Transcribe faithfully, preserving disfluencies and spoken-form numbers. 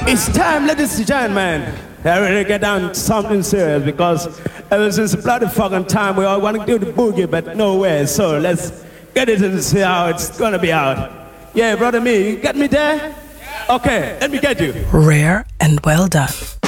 It's time, ladies and gentlemen. I really get down to something serious because ever since the bloody fucking time we all want to do the boogie, but no way. So let's get it and see how it's gonna be out. Yeah, brother me, you get me there? Okay, let me get you. Rare and well done.